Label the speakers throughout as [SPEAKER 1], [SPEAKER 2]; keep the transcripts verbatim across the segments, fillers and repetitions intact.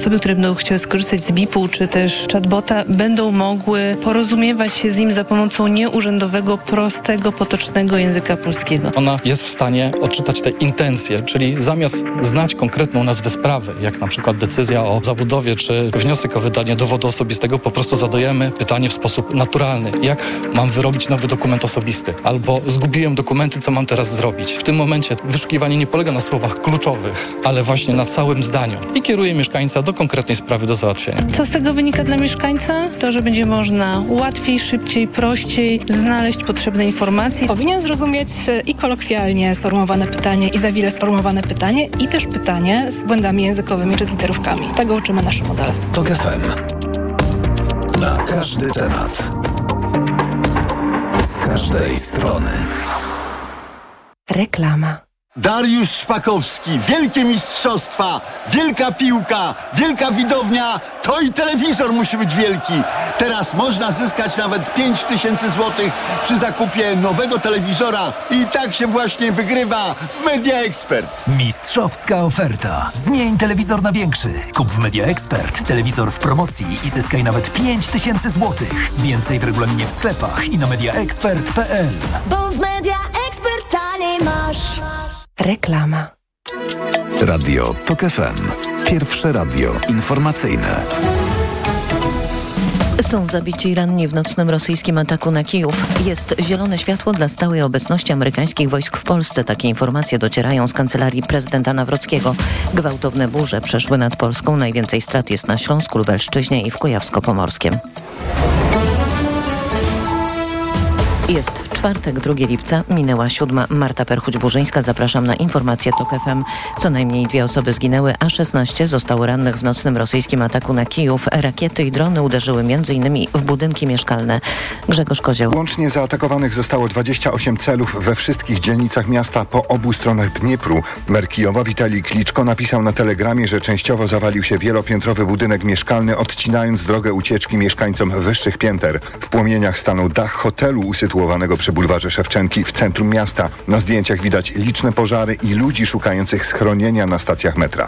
[SPEAKER 1] osoby, które będą chciały skorzystać z B I P-u czy też chatbota, będą mogły porozumiewać się z nim za pomocą nieurzędowego, prostego, potocznego języka polskiego.
[SPEAKER 2] Ona jest w stanie odczytać te intencje, czyli zamiast znać konkretną nazwę sprawy, jak na przykład decyzja o zabudowie czy wniosek o wydanie dowodu osobistego, po prostu zadajemy pytanie w sposób naturalny. Jak mam wyrobić nowy dokument osobisty? Albo zgubiłem dokumenty, co mam teraz zrobić? W tym momencie wyszukiwanie nie polega na słowach kluczowych, ale właśnie na całym zdaniu i kieruje mieszkańca do konkretnej sprawy do załatwienia.
[SPEAKER 1] Co z tego wynika dla mieszkańca? To, że będzie można łatwiej, szybciej, prościej znaleźć potrzebne informacje.
[SPEAKER 3] Powinien zrozumieć i kolokwialnie sformułowane pytanie, i zawile sformułowane pytanie, i też pytanie z błędami językowymi czy z literówkami. Tego uczymy nasze modele.
[SPEAKER 4] TOK F M. Na każdy temat. Z każdej strony.
[SPEAKER 5] Reklama.
[SPEAKER 6] Dariusz Szpakowski, wielkie mistrzostwa, wielka piłka, wielka widownia, to i telewizor musi być wielki. Teraz można zyskać nawet pięć tysięcy złotych przy zakupie nowego telewizora i tak się właśnie wygrywa w Media Expert.
[SPEAKER 4] Mistrzowska oferta. Zmień telewizor na większy. Kup w Media Expert telewizor w promocji i zyskaj nawet pięć tysięcy złotych. Więcej w regulaminie w sklepach i na mediaexpert kropka p l.
[SPEAKER 5] Bo w Media Expert taniej masz. Reklama.
[SPEAKER 4] Radio TOK F M. Pierwsze radio informacyjne.
[SPEAKER 7] Są zabici i ranni w nocnym rosyjskim ataku na Kijów. Jest zielone światło dla stałej obecności amerykańskich wojsk w Polsce. Takie informacje docierają z kancelarii prezydenta Nawrockiego. Gwałtowne burze przeszły nad Polską. Najwięcej strat jest na Śląsku, Lubelszczyźnie i w Kujawsko-Pomorskiem. Jest czwartek, drugiego lipca, minęła siódma. Marta Perchuć-Burzyńska, zapraszam na informacje TOK F M. Co najmniej dwie osoby zginęły, a szesnaście zostało rannych w nocnym rosyjskim ataku na Kijów. Rakiety i drony uderzyły m.in. w budynki mieszkalne. Grzegorz Kozioł.
[SPEAKER 8] Łącznie zaatakowanych zostało dwadzieścia osiem celów we wszystkich dzielnicach miasta po obu stronach Dniepru. Mer Kijowa Witalij Kliczko napisał na telegramie, że częściowo zawalił się wielopiętrowy budynek mieszkalny, odcinając drogę ucieczki mieszkańcom wyższych pięter. W płomieniach stanął dach hotelu usytuowanego przy bulwarze Szewczenki w centrum miasta. Na zdjęciach widać liczne pożary i ludzi szukających schronienia na stacjach metra.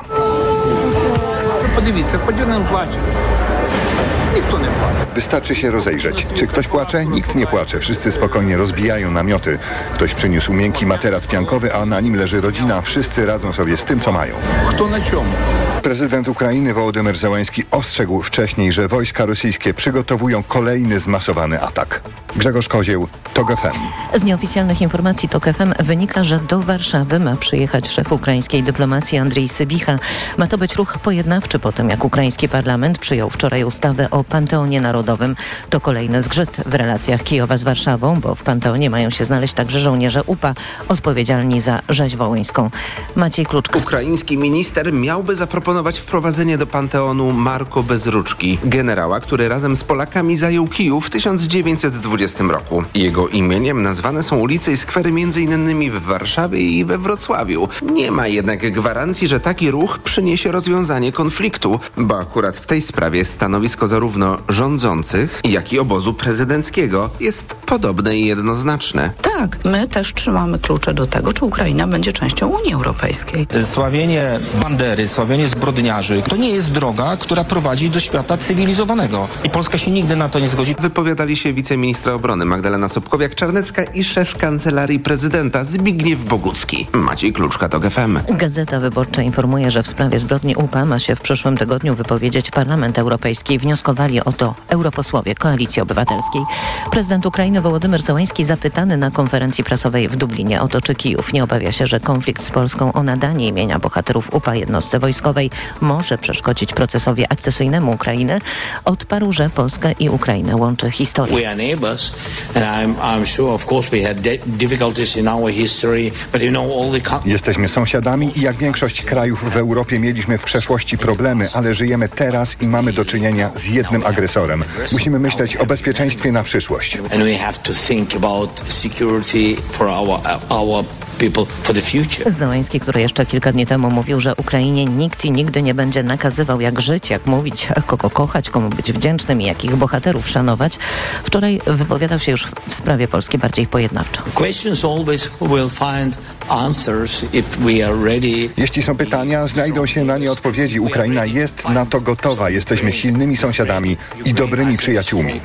[SPEAKER 9] Подивіться, хоч один плаче. Ніхто не плаче.
[SPEAKER 8] Wystarczy się rozejrzeć. Czy ktoś płacze? Nikt nie płacze. Wszyscy spokojnie rozbijają namioty. Ktoś przyniósł miękki materac piankowy, a na nim leży rodzina. Wszyscy radzą sobie z tym, co mają.
[SPEAKER 9] Kto na czym?
[SPEAKER 8] Prezydent Ukrainy Wołodymyr Zełański ostrzegł wcześniej, że wojska rosyjskie przygotowują kolejny zmasowany atak. Grzegorz Kozieł, TOK F M.
[SPEAKER 7] Z nieoficjalnych informacji TOK F M wynika, że do Warszawy ma przyjechać szef ukraińskiej dyplomacji Andrzej Sybicha. Ma to być ruch pojednawczy po tym, jak ukraiński parlament przyjął wczoraj ustawę o Panteonie Narodowym. To kolejny zgrzyt w relacjach Kijowa z Warszawą, bo w Panteonie mają się znaleźć także żołnierze U P A odpowiedzialni za rzeź wołyńską. Maciej Kluczka.
[SPEAKER 10] Ukraiński minister miałby zaproponować wprowadzenie do Panteonu Marko Bezruczki, generała, który razem z Polakami zajął Kijów w tysiąc dziewięćset dwudziestym roku. Jego imieniem nazwane są ulice i skwery między innymi w Warszawie i we Wrocławiu. Nie ma jednak gwarancji, że taki ruch przyniesie rozwiązanie konfliktu, bo akurat w tej sprawie stanowisko zarówno rządzących, jak i obozu prezydenckiego jest podobne i jednoznaczne.
[SPEAKER 11] Tak, my też trzymamy klucze do tego, czy Ukraina będzie częścią Unii Europejskiej.
[SPEAKER 12] Sławienie bandery, sławienie zbrodniarzy, to nie jest droga, która prowadzi do świata cywilizowanego. I Polska się nigdy na to nie zgodzi.
[SPEAKER 10] Wypowiadali się wiceministra obrony Magdalena Sobkowiak-Czarnecka i szef kancelarii prezydenta Zbigniew Bogucki. Maciej Kluczka, TOK F M.
[SPEAKER 7] Gazeta Wyborcza informuje, że w sprawie zbrodni U P A ma się w przyszłym tygodniu wypowiedzieć Parlament Europejski. Wnioskowali o to europosłowie Koalicji Obywatelskiej. Prezydent Ukrainy Wołodymyr Zełański zapytany na konferencji prasowej w Dublinie o to, czy Kijów nie obawia się, że konflikt z Polską o nadanie imienia bohaterów U P A jednostce wojskowej może przeszkodzić procesowi akcesyjnemu Ukrainy, odparł, że Polskę i Ukrainę łączy historia.
[SPEAKER 8] Jesteśmy sąsiadami i jak większość krajów w Europie mieliśmy w przeszłości problemy, ale żyjemy teraz i mamy do czynienia z jednym agresorem. Musimy myśleć o bezpieczeństwie na przyszłość.
[SPEAKER 7] Zełański, który jeszcze kilka dni temu mówił, że Ukrainie nikt i nigdy nie będzie nakazywał, jak żyć, jak mówić, kogo kochać, komu być wdzięcznym i jakich bohaterów szanować, wczoraj wypowiadał się już w sprawie Polski bardziej pojednawczo.
[SPEAKER 8] Jeśli są pytania, znajdą się na nie odpowiedzi. Ukraina jest na to gotowa. Jesteśmy silnymi sąsiadami i dobrymi przyjaciółmi.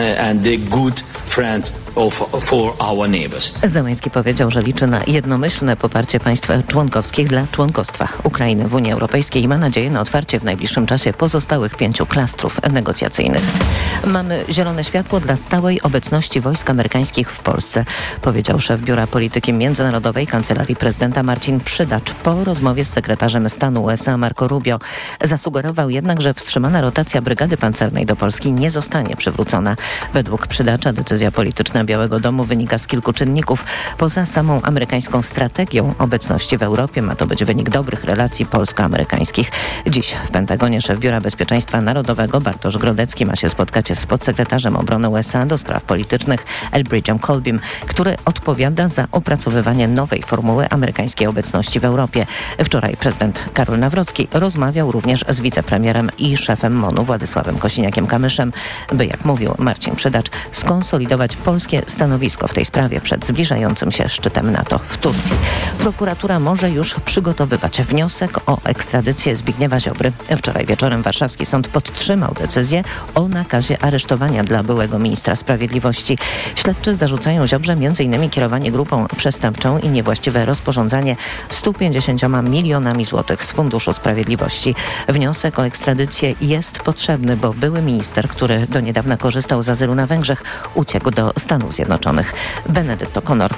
[SPEAKER 7] Zełenski powiedział, że liczy na jednomyślne poparcie państw członkowskich dla członkostwa Ukrainy w Unii Europejskiej i ma nadzieję na otwarcie w najbliższym czasie pozostałych pięciu klastrów negocjacyjnych. Mamy zielone światło dla stałej obecności wojsk amerykańskich w Polsce, powiedział szef Biura Polityki Międzynarodowej Kancelarii Prezydenta Marcin Przydacz po rozmowie z sekretarzem stanu U S A Marco Rubio. Zasugerował jednak, że wstrzymana rotacja brygady pancernej do Polski nie zostanie przywrócona. Według Przydacza decyzja polityczna Białego Domu wynika z kilku czynników. Poza samą amerykańską strategią obecności w Europie ma to być wynik dobrych relacji polsko-amerykańskich. Dziś w Pentagonie szef Biura Bezpieczeństwa Narodowego Bartosz Grodecki ma się spotkać z podsekretarzem obrony U S A do spraw politycznych Elbridge'em Colbym, który odpowiada za opracowywanie nowej formuły amerykańskiej obecności w Europie. Wczoraj prezydent Karol Nawrocki rozmawiał również z wicepremierem i szefem M O N-u Władysławem Kosiniakiem-Kamyszem, by, jak mówił Marcin Przydacz, skonsolidować polskie stanowisko w tej sprawie przed zbliżającym się szczytem NATO w Turcji. Prokuratura może już przygotowywać wniosek o ekstradycję Zbigniewa Ziobry. Wczoraj wieczorem warszawski sąd podtrzymał decyzję o nakazie aresztowania dla byłego ministra sprawiedliwości. Śledczy zarzucają Ziobrze m.in. kierowanie grupą przestępczą i niewłaściwe rozporządzanie stu pięćdziesięcioma milionami złotych z Funduszu Sprawiedliwości. Wniosek o ekstradycję jest potrzebny, bo były minister, który do niedawna korzystał z azylu na Węgrzech, uciekł do Stanów Zjednoczonych. Benedykt O'Connor.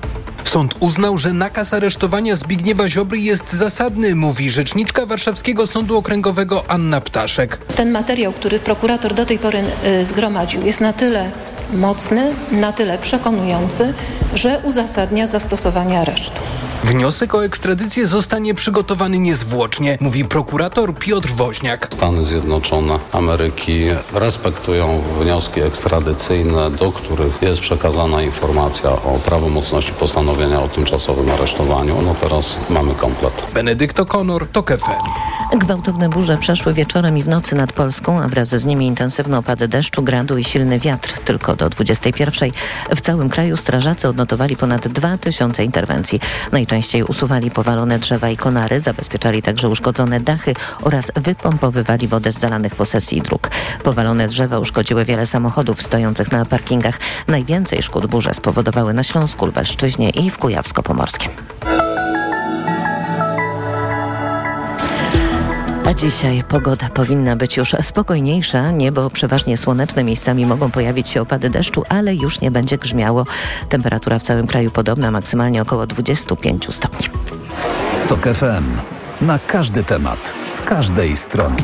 [SPEAKER 13] Sąd uznał, że nakaz aresztowania Zbigniewa Ziobry jest zasadny, mówi rzeczniczka Warszawskiego Sądu Okręgowego Anna Ptaszek.
[SPEAKER 14] Ten materiał, który prokurator do tej pory y, zgromadził, jest na tyle mocny, na tyle przekonujący, że uzasadnia zastosowanie aresztu.
[SPEAKER 13] Wniosek o ekstradycję zostanie przygotowany niezwłocznie, mówi prokurator Piotr Woźniak.
[SPEAKER 15] Stany Zjednoczone Ameryki respektują wnioski ekstradycyjne, do których jest przekazana informacja o prawomocności postanowienia o tymczasowym aresztowaniu. No teraz mamy komplet.
[SPEAKER 13] Benedykt O'Connor, TOK F M.
[SPEAKER 7] Gwałtowne burze przeszły wieczorem i w nocy nad Polską, a wraz z nimi intensywne opady deszczu, gradu i silny wiatr. Tylko do dwudziestej pierwszej w całym kraju strażacy odnotowali ponad dwa tysiące interwencji. Najczęściej usuwali powalone drzewa i konary, zabezpieczali także uszkodzone dachy oraz wypompowywali wodę z zalanych posesji i dróg. Powalone drzewa uszkodziły wiele samochodów stojących na parkingach. Najwięcej szkód burze spowodowały na Śląsku, Lubelszczyźnie i w Kujawsko-Pomorskiem. A dzisiaj pogoda powinna być już spokojniejsza. Niebo przeważnie słoneczne, miejscami mogą pojawić się opady deszczu, ale już nie będzie grzmiało. Temperatura w całym kraju podobna, maksymalnie około dwadzieścia pięć stopni.
[SPEAKER 4] TOK F M. Na każdy temat, z każdej strony.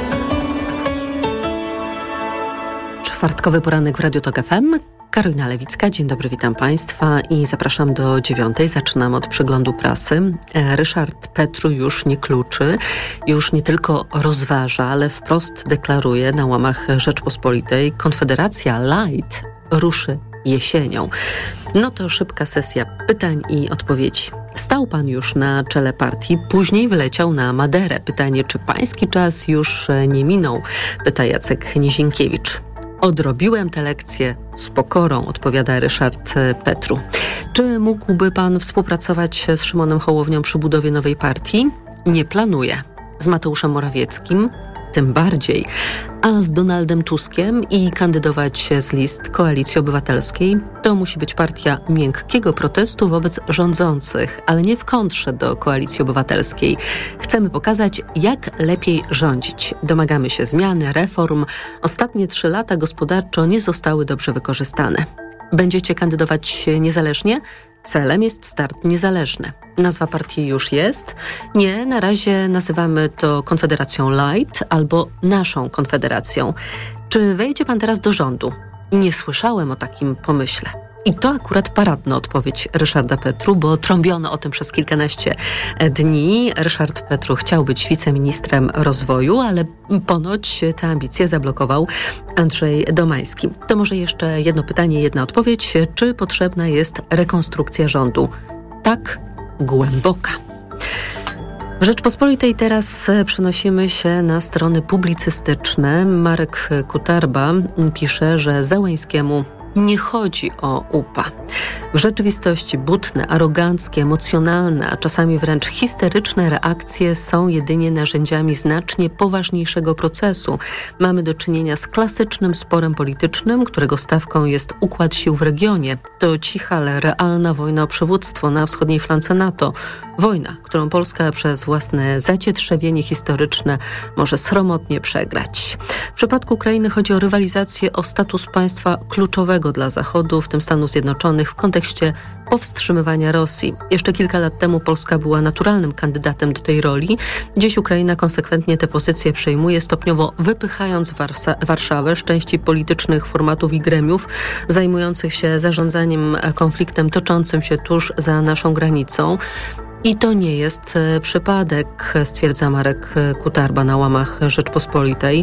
[SPEAKER 16] Czwartkowy poranek w Radiu TOK F M. Karolina Lewicka, dzień dobry, witam Państwa i zapraszam do dziewiątej. Zaczynamy od przeglądu prasy. Ryszard Petru już nie kluczy, już nie tylko rozważa, ale wprost deklaruje na łamach Rzeczpospolitej: Konfederacja Light ruszy jesienią. No to szybka sesja pytań i odpowiedzi. Stał pan już na czele partii, później wyleciał na Maderę. Pytanie, czy pański czas już nie minął? Pyta Jacek Nizinkiewicz. Odrobiłem tę lekcję z pokorą, odpowiada Ryszard Petru. Czy mógłby pan współpracować z Szymonem Hołownią przy budowie nowej partii? Nie planuję. Z Mateuszem Morawieckim? Tym bardziej. A z Donaldem Tuskiem i kandydować z list Koalicji Obywatelskiej? To musi być partia miękkiego protestu wobec rządzących, ale nie w kontrze do Koalicji Obywatelskiej. Chcemy pokazać, jak lepiej rządzić. Domagamy się zmiany, reform. Ostatnie trzy lata gospodarczo nie zostały dobrze wykorzystane. Będziecie kandydować niezależnie? Celem jest start niezależny. Nazwa partii już jest? Nie, na razie nazywamy to Konfederacją Light albo naszą Konfederacją. Czy wejdzie pan teraz do rządu? Nie słyszałem o takim pomyśle. I to akurat paradna odpowiedź Ryszarda Petru, bo trąbiono o tym przez kilkanaście dni. Ryszard Petru chciał być wiceministrem rozwoju, ale ponoć te ambicje zablokował Andrzej Domański. To może jeszcze jedno pytanie, jedna odpowiedź. Czy potrzebna jest rekonstrukcja rządu? Tak, głęboka. W Rzeczpospolitej teraz przenosimy się na strony publicystyczne. Marek Kutarba pisze, że Zełenskiemu nie chodzi o U P A. W rzeczywistości butne, aroganckie, emocjonalne, a czasami wręcz histeryczne reakcje są jedynie narzędziami znacznie poważniejszego procesu. Mamy do czynienia z klasycznym sporem politycznym, którego stawką jest układ sił w regionie. To cicha, ale realna wojna o przywództwo na wschodniej flance NATO. Wojna, którą Polska przez własne zacietrzewienie historyczne może sromotnie przegrać. W przypadku Ukrainy chodzi o rywalizację o status państwa kluczowego dla Zachodu, w tym Stanów Zjednoczonych, w kontekście powstrzymywania Rosji. Jeszcze kilka lat temu Polska była naturalnym kandydatem do tej roli. Dziś Ukraina konsekwentnie tę pozycję przejmuje, stopniowo wypychając Warsa- Warszawę z części politycznych formatów i gremiów zajmujących się zarządzaniem konfliktem toczącym się tuż za naszą granicą. I to nie jest e, przypadek, stwierdza Marek Kutarba na łamach Rzeczpospolitej.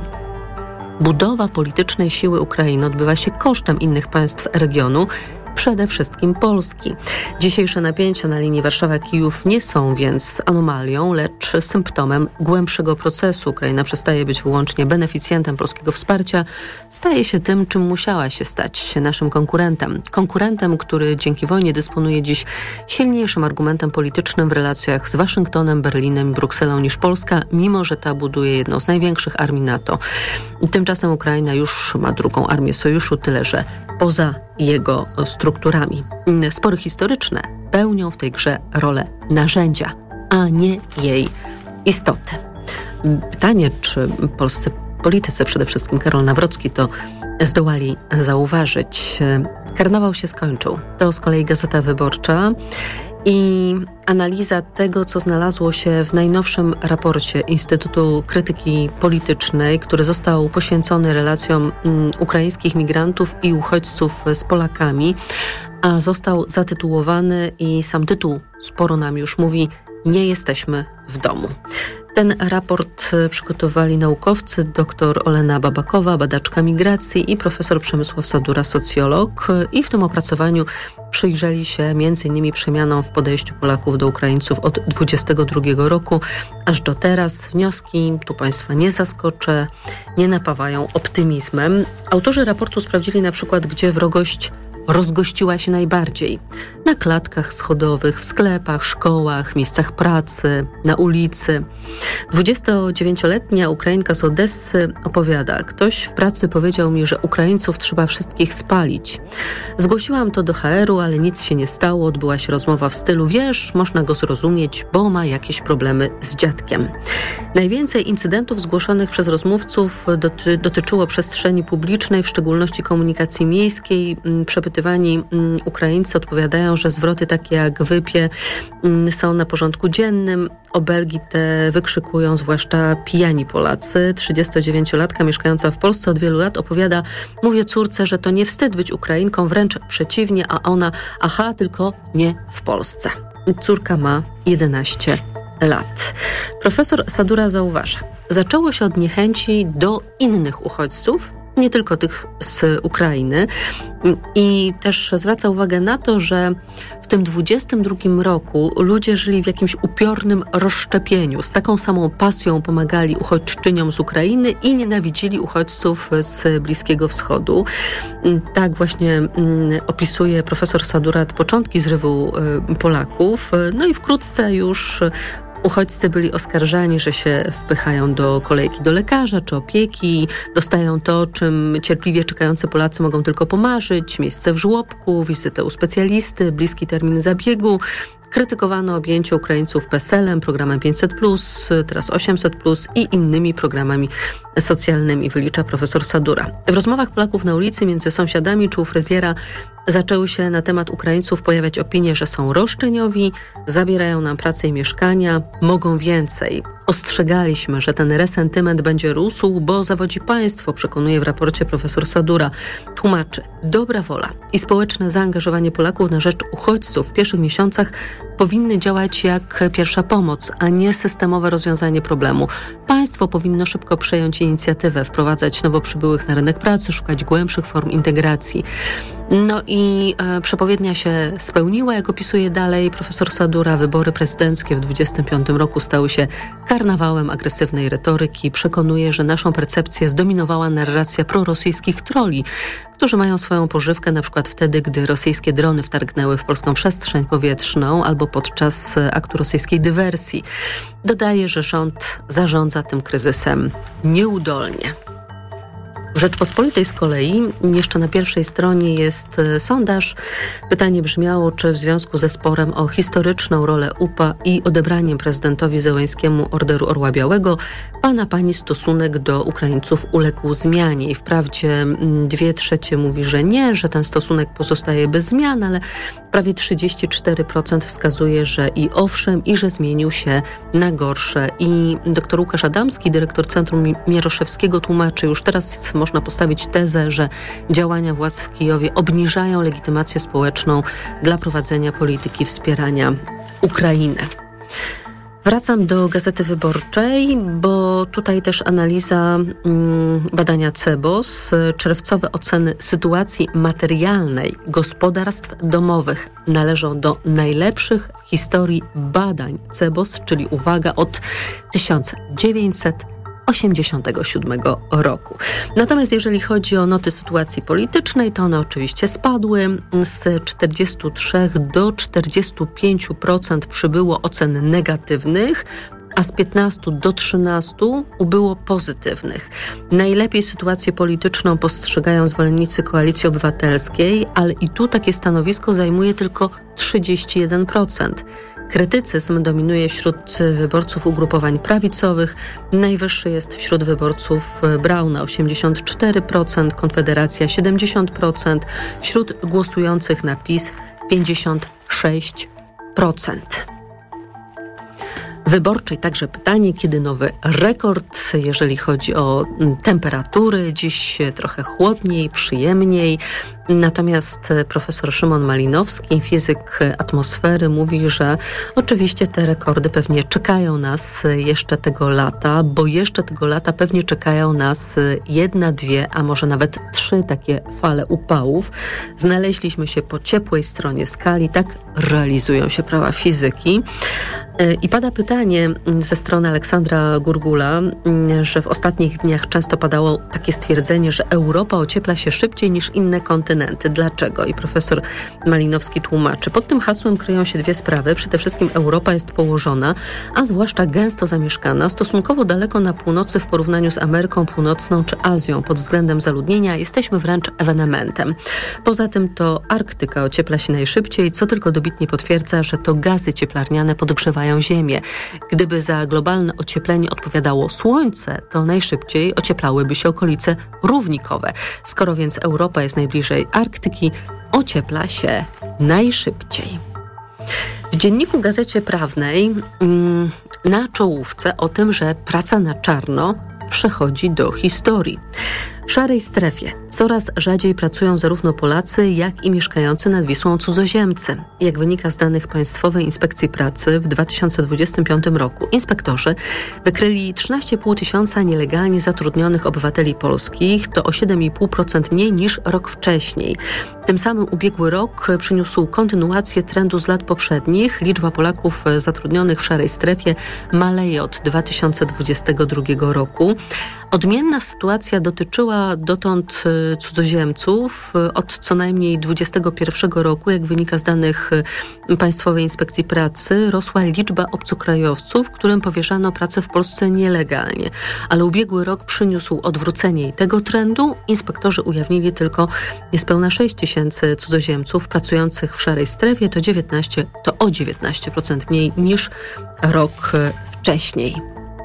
[SPEAKER 16] Budowa politycznej siły Ukrainy odbywa się kosztem innych państw regionu, przede wszystkim Polski. Dzisiejsze napięcia na linii Warszawa-Kijów nie są więc anomalią, lecz symptomem głębszego procesu. Ukraina przestaje być wyłącznie beneficjentem polskiego wsparcia, staje się tym, czym musiała się stać, naszym konkurentem. Konkurentem, który dzięki wojnie dysponuje dziś silniejszym argumentem politycznym w relacjach z Waszyngtonem, Berlinem i Brukselą niż Polska, mimo że ta buduje jedną z największych armii NATO. Tymczasem Ukraina już ma drugą armię sojuszu, tyle że poza jego strukturami. Spory historyczne pełnią w tej grze rolę narzędzia, a nie jej istoty. Pytanie, czy polscy politycy, przede wszystkim Karol Nawrocki, to zdołali zauważyć. Karnawał się skończył. To z kolei Gazeta Wyborcza i analiza tego, co znalazło się w najnowszym raporcie Instytutu Krytyki Politycznej, który został poświęcony relacjom um, ukraińskich migrantów i uchodźców z Polakami, a został zatytułowany i sam tytuł sporo nam już mówi: nie jesteśmy w domu. Ten raport przygotowali naukowcy dr Olena Babakowa, badaczka migracji, i profesor Przemysław Sadura, socjolog, i w tym opracowaniu przyjrzeli się m.in. przemianom w podejściu Polaków do Ukraińców od dwudziestego drugiego roku aż do teraz. Wnioski, tu Państwa nie zaskoczę, nie napawają optymizmem. Autorzy raportu sprawdzili na przykład, gdzie wrogość rozgościła się najbardziej. Na klatkach schodowych, w sklepach, szkołach, miejscach pracy, na ulicy. dwudziestodziewięcioletnia Ukrainka z Odessy opowiada: ktoś w pracy powiedział mi, że Ukraińców trzeba wszystkich spalić. Zgłosiłam to do H R-u, ale nic się nie stało. Odbyła się rozmowa w stylu: wiesz, można go zrozumieć, bo ma jakieś problemy z dziadkiem. Najwięcej incydentów zgłoszonych przez rozmówców doty- dotyczyło przestrzeni publicznej, w szczególności komunikacji miejskiej. Przepytywani Ukraińcy odpowiadają, że zwroty takie jak wypie są na porządku dziennym. Obelgi te wykrzykują zwłaszcza pijani Polacy. trzydziestodziewięciolatka mieszkająca w Polsce od wielu lat opowiada: mówię córce, że to nie wstyd być Ukrainką, wręcz przeciwnie, a ona: aha, tylko nie w Polsce. Córka ma jedenaście lat. Profesor Sadura zauważa: zaczęło się od niechęci do innych uchodźców, nie tylko tych z Ukrainy, i też zwraca uwagę na to, że w tym dwudziestym drugim roku ludzie żyli w jakimś upiornym rozszczepieniu. Z taką samą pasją pomagali uchodźczyniom z Ukrainy i nienawidzili uchodźców z Bliskiego Wschodu. Tak właśnie opisuje profesor Sadurat początki zrywu Polaków. No i wkrótce już uchodźcy byli oskarżani, że się wpychają do kolejki do lekarza czy opieki, dostają to, o czym cierpliwie czekający Polacy mogą tylko pomarzyć: miejsce w żłobku, wizytę u specjalisty, bliski termin zabiegu. Krytykowano objęcie Ukraińców P E S E L-em, programem pięćset plus, teraz osiemset plus i innymi programami socjalnymi, wylicza profesor Sadura. W rozmowach Polaków na ulicy między sąsiadami czy u fryzjera zaczęły się na temat Ukraińców pojawiać opinie, że są roszczeniowi, zabierają nam pracę i mieszkania, mogą więcej. Ostrzegaliśmy, że ten resentyment będzie rósł, bo zawodzi państwo, przekonuje w raporcie profesor Sadura. Tłumaczy: dobra wola i społeczne zaangażowanie Polaków na rzecz uchodźców w pierwszych miesiącach powinny działać jak pierwsza pomoc, a nie systemowe rozwiązanie problemu. Państwo powinno szybko przejąć inicjatywę, wprowadzać nowo przybyłych na rynek pracy, szukać głębszych form integracji. No i e, przepowiednia się spełniła, jak opisuje dalej profesor Sadura. Wybory prezydenckie w dwudziestym piątym roku stały się karnawałem agresywnej retoryki przekonuje, że naszą percepcję zdominowała narracja prorosyjskich troli, którzy mają swoją pożywkę na przykład wtedy, gdy rosyjskie drony wtargnęły w polską przestrzeń powietrzną albo podczas aktu rosyjskiej dywersji. Dodaje, że rząd zarządza tym kryzysem nieudolnie. W Rzeczpospolitej z kolei jeszcze na pierwszej stronie jest sondaż. Pytanie brzmiało, czy w związku ze sporem o historyczną rolę U P A i odebraniem prezydentowi Zełenskiemu Orderu Orła Białego pana pani stosunek do Ukraińców uległ zmianie. I wprawdzie dwie trzecie mówi, że nie, że ten stosunek pozostaje bez zmian, ale prawie trzydzieści cztery procent wskazuje, że i owszem, i że zmienił się na gorsze. I dr Łukasz Adamski, dyrektor Centrum Mieroszewskiego, tłumaczy, już teraz można postawić tezę, że działania władz w Kijowie obniżają legitymację społeczną dla prowadzenia polityki wspierania Ukrainy. Wracam do Gazety Wyborczej, bo tutaj też analiza mm, badania C E B O S, czerwcowe oceny sytuacji materialnej gospodarstw domowych należą do najlepszych w historii badań C E B O S, czyli uwaga, od tysiąc dziewięćset osiemdziesiątego siódmego roku. Natomiast jeżeli chodzi o noty sytuacji politycznej, to one oczywiście spadły. Z czterdziestu trzech do czterdziestu pięciu procent przybyło ocen negatywnych, a z piętnastu do trzynastu ubyło pozytywnych. Najlepiej sytuację polityczną postrzegają zwolennicy Koalicji Obywatelskiej, ale i tu takie stanowisko zajmuje tylko trzydzieści jeden procent. Krytycyzm dominuje wśród wyborców ugrupowań prawicowych. Najwyższy jest wśród wyborców Brauna osiemdziesiąt cztery procent, Konfederacja siedemdziesiąt procent, wśród głosujących na PiS pięćdziesiąt sześć procent. Wyborczej także pytanie, kiedy nowy rekord, jeżeli chodzi o temperatury. Dziś trochę chłodniej, przyjemniej. Natomiast profesor Szymon Malinowski, fizyk atmosfery, mówi, że oczywiście te rekordy pewnie czekają nas jeszcze tego lata, bo jeszcze tego lata pewnie czekają nas jedna, dwie, a może nawet trzy takie fale upałów. Znaleźliśmy się po ciepłej stronie skali, tak realizują się prawa fizyki. I pada pytanie ze strony Aleksandra Gurgula, że w ostatnich dniach często padało takie stwierdzenie, że Europa ociepla się szybciej niż inne kontynenty. Dlaczego? I profesor Malinowski tłumaczy. Pod tym hasłem kryją się dwie sprawy. Przede wszystkim Europa jest położona, a zwłaszcza gęsto zamieszkana, stosunkowo daleko na północy w porównaniu z Ameryką Północną czy Azją. Pod względem zaludnienia jesteśmy wręcz ewenementem. Poza tym to Arktyka ociepla się najszybciej, co tylko dobitnie potwierdza, że to gazy cieplarniane podgrzewają Ziemię. Gdyby za globalne ocieplenie odpowiadało Słońce, to najszybciej ocieplałyby się okolice równikowe. Skoro więc Europa jest najbliżej Arktyki, ociepla się najszybciej. W dzienniku Gazecie Prawnej mm, na czołówce o tym, że praca na czarno przechodzi do historii. W szarej strefie coraz rzadziej pracują zarówno Polacy, jak i mieszkający nad Wisłą cudzoziemcy. Jak wynika z danych Państwowej Inspekcji Pracy, w dwa tysiące dwudziestym piątym roku inspektorzy wykryli trzynaście i pół tysiąca nielegalnie zatrudnionych obywateli polskich, to o siedem i pół procent mniej niż rok wcześniej. Tym samym ubiegły rok przyniósł kontynuację trendu z lat poprzednich. Liczba Polaków zatrudnionych w szarej strefie maleje od dwa tysiące dwudziestego drugiego roku. Odmienna sytuacja dotyczyła dotąd cudzoziemców. Od co najmniej dwudziestego pierwszego roku, jak wynika z danych Państwowej Inspekcji Pracy, rosła liczba obcokrajowców, którym powierzano pracę w Polsce nielegalnie. Ale ubiegły rok przyniósł odwrócenie tego trendu. Inspektorzy ujawnili tylko niespełna sześć tysięcy cudzoziemców pracujących w szarej strefie, to, dziewiętnaście, to o dziewiętnaście procent mniej niż rok wcześniej.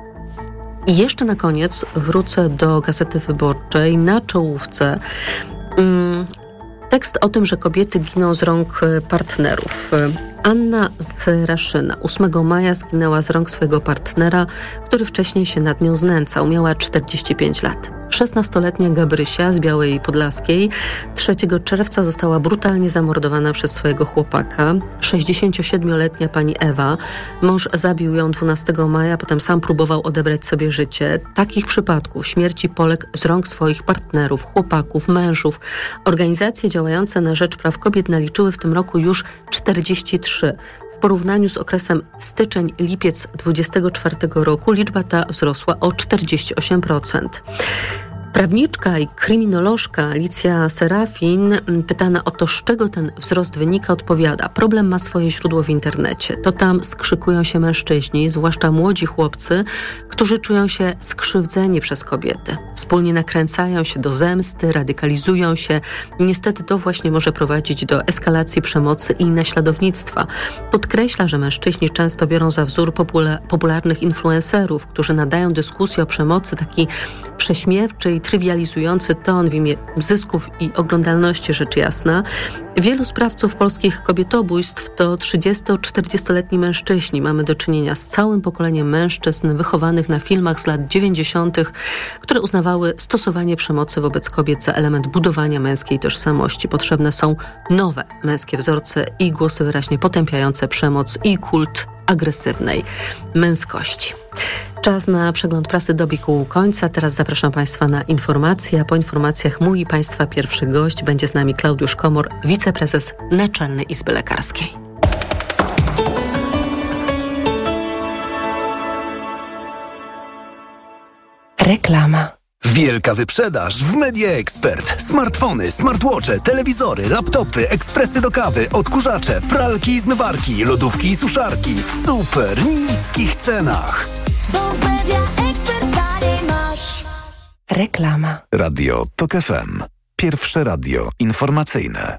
[SPEAKER 16] I jeszcze na koniec wrócę do Gazety Wyborczej. Na czołówce mm, tekst o tym, że kobiety giną z rąk partnerów. Anna z Raszyna ósmego maja zginęła z rąk swojego partnera, który wcześniej się nad nią znęcał. Miała czterdzieści pięć lat. szesnastoletnia Gabrysia z Białej Podlaskiej trzeciego czerwca została brutalnie zamordowana przez swojego chłopaka. sześćdziesięciosiedmioletnia pani Ewa, mąż zabił ją dwunastego maja, potem sam próbował odebrać sobie życie. Takich przypadków śmierci Polek z rąk swoich partnerów, chłopaków, mężów. Organizacje działające na rzecz praw kobiet naliczyły w tym roku już czterdzieści trzy. W porównaniu z okresem styczeń-lipiec dwudziestego czwartego roku liczba ta wzrosła o czterdzieści osiem procent. Prawniczka i kryminolożka Alicja Serafin, pytana o to, z czego ten wzrost wynika, odpowiada: problem ma swoje źródło w internecie. To tam skrzykują się mężczyźni, zwłaszcza młodzi chłopcy, którzy czują się skrzywdzeni przez kobiety. Wspólnie nakręcają się do zemsty, radykalizują się. Niestety to właśnie może prowadzić do eskalacji przemocy i naśladownictwa. Podkreśla, że mężczyźni często biorą za wzór popula- popularnych influencerów, którzy nadają dyskusję o przemocy taki prześmiewczy i trywializujący ton w imię zysków i oglądalności, rzecz jasna. Wielu sprawców polskich kobietobójstw to trzydziesto-czterdziestoletni mężczyźni. Mamy do czynienia z całym pokoleniem mężczyzn wychowanych na filmach z lat dziewięćdziesiątych, które uznawały stosowanie przemocy wobec kobiet za element budowania męskiej tożsamości. Potrzebne są nowe męskie wzorce i głosy wyraźnie potępiające przemoc i kult agresywnej męskości. Czas na przegląd prasy dobiegł końca. Teraz zapraszam Państwa na informacje, a po informacjach mój i Państwa pierwszy gość będzie z nami Klaudiusz Komor, wiceprezes Naczelnej Izby Lekarskiej.
[SPEAKER 5] Reklama.
[SPEAKER 4] Wielka wyprzedaż w Media Expert. Smartfony, smartwatche, telewizory, laptopy, ekspresy do kawy, odkurzacze, pralki i zmywarki, lodówki i suszarki w super niskich cenach.
[SPEAKER 5] Bo w Media Expert taniej masz. Reklama.
[SPEAKER 4] Radio Tok F M. Pierwsze radio informacyjne.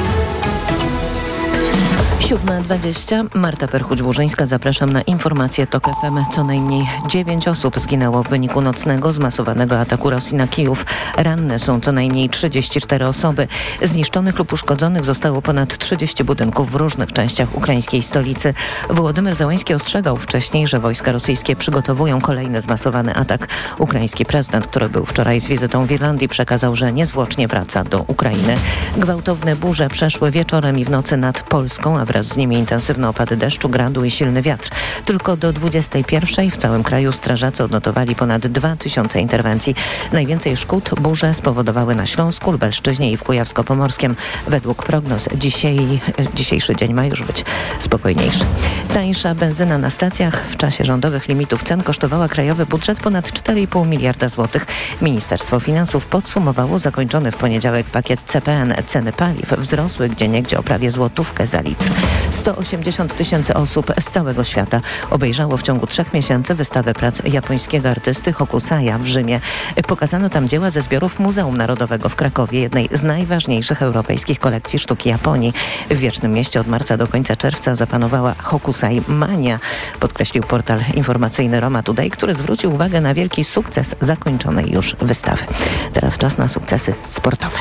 [SPEAKER 7] siódma dwadzieścia. Marta Perchuć-Burzyńska. Zapraszam na informacje Tok F M. Co najmniej dziewięć osób zginęło w wyniku nocnego zmasowanego ataku Rosji na Kijów. Ranne są co najmniej trzydzieści cztery osoby. Zniszczonych lub uszkodzonych zostało ponad trzydzieści budynków w różnych częściach ukraińskiej stolicy. Wołodymyr Zełański ostrzegał wcześniej, że wojska rosyjskie przygotowują kolejny zmasowany atak. Ukraiński prezydent, który był wczoraj z wizytą w Irlandii, przekazał, że niezwłocznie wraca do Ukrainy. Gwałtowne burze przeszły wieczorem i w nocy nad Polską, a wraz z nimi intensywne opady deszczu, gradu i silny wiatr. Tylko do dwudziestej pierwszej w całym kraju strażacy odnotowali ponad dwa tysiące interwencji. Najwięcej szkód burze spowodowały na Śląsku, Lubelszczyźnie i w Kujawsko-Pomorskiem. Według prognoz dzisiaj, dzisiejszy dzień ma już być spokojniejszy. Tańsza benzyna na stacjach w czasie rządowych limitów cen kosztowała krajowy budżet ponad cztery i pół miliarda złotych. Ministerstwo Finansów podsumowało zakończony w poniedziałek pakiet C P N. Ceny paliw wzrosły gdzieniegdzie o prawie złotówkę za litr. sto osiemdziesiąt tysięcy osób z całego świata obejrzało w ciągu trzech miesięcy wystawę prac japońskiego artysty Hokusaya w Rzymie. Pokazano tam dzieła ze zbiorów Muzeum Narodowego w Krakowie, jednej z najważniejszych europejskich kolekcji sztuki Japonii. W Wiecznym Mieście od marca do końca czerwca zapanowała Hokusai mania, podkreślił portal informacyjny Roma Today, który zwrócił uwagę na wielki sukces zakończonej już wystawy. Teraz czas na sukcesy sportowe.